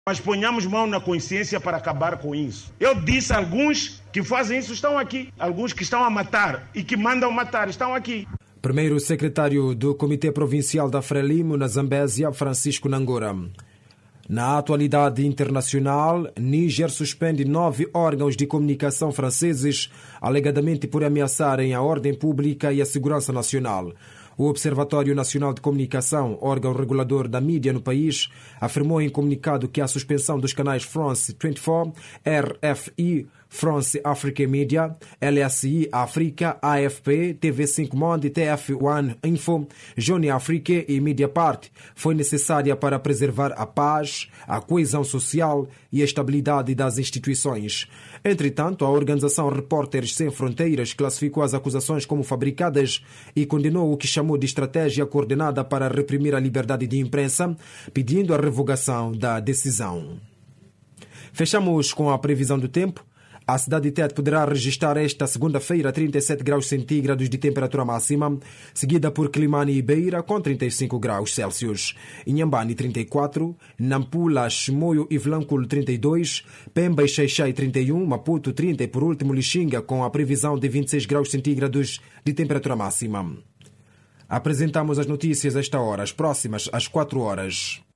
Mas ponhamos mão na consciência para acabar com isso. Eu disse, alguns que fazem isso estão aqui. Alguns que estão a matar e que mandam matar estão aqui. Primeiro secretário do Comitê Provincial da Frelimo, na Zambésia, Francisco Nangora. Na atualidade internacional, Níger suspende 9 órgãos de comunicação franceses, alegadamente por ameaçarem a ordem pública e a segurança nacional. O Observatório Nacional de Comunicação, órgão regulador da mídia no país, afirmou em comunicado que a suspensão dos canais France 24, RFI, France Africa Media, LSI África, AFP, TV5 Monde, TF1 Info, Jeune Afrique e Mediapart foi necessária para preservar a paz, a coesão social e a estabilidade das instituições. Entretanto, a organização Repórteres Sem Fronteiras classificou as acusações como fabricadas e condenou o que chamou de estratégia coordenada para reprimir a liberdade de imprensa, pedindo a revogação da decisão. Fechamos com a previsão do tempo. A cidade de Tete poderá registrar esta segunda-feira 37 graus centígrados de temperatura máxima, seguida por Climane e Beira com 35 graus Celsius. Inhambane 34, Nampula, Chimoio e Vilanculo 32, Pemba e Xai-Xai 31, Maputo 30 e por último Lixinga com a previsão de 26 graus centígrados de temperatura máxima. Apresentamos as notícias a esta hora, as próximas às 4 horas.